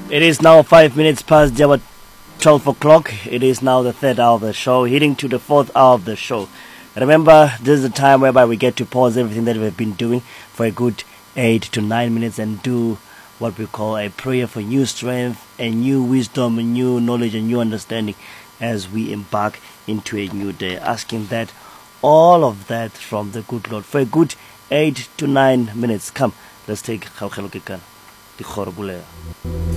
It is now 5 minutes past about 12 o'clock. It is now the third hour of the show, heading to the fourth hour of the show. Remember, this is the time whereby we get to pause everything that we've been doing for a good 8 to 9 minutes and do what we call a prayer for new strength, a new wisdom, a new knowledge, a new understanding as we embark into a new day. Asking that, all of that from the good Lord for a good 8 to 9 minutes. Come, let's take Khalkhalukikana.